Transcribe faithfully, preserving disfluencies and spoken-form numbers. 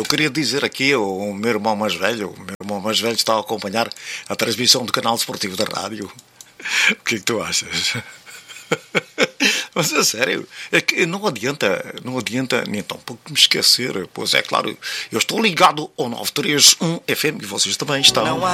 eu queria dizer aqui ao meu irmão mais velho, o meu irmão mais velho está a acompanhar a transmissão do canal esportivo da rádio. O que é que tu achas? Mas é sério, é que não adianta, não adianta nem tão pouco me esquecer. Pois é, claro, eu estou ligado ao nove três um F M e vocês também estão.